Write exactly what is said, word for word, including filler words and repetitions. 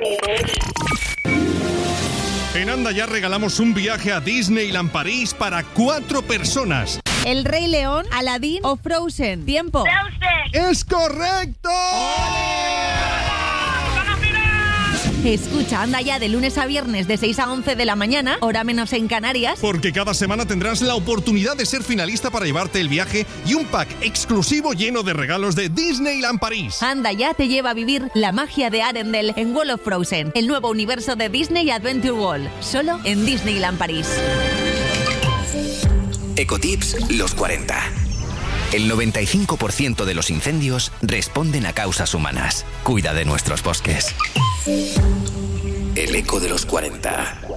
En Anda Ya regalamos un viaje a Disneyland París para cuatro personas. ¿El Rey León, Aladdin o Frozen? Tiempo. Frozen. ¡Es correcto! Escucha Anda Ya de lunes a viernes de seis a once de la mañana, hora menos en Canarias. Porque cada semana tendrás la oportunidad de ser finalista para llevarte el viaje y un pack exclusivo lleno de regalos de Disneyland París. Anda Ya te lleva a vivir la magia de Arendelle en World of Frozen, el nuevo universo de Disney Adventure World, solo en Disneyland París. Ecotips los cuarenta. El noventa y cinco por ciento de los incendios responden a causas humanas. Cuida de nuestros bosques. El eco de los cuarenta.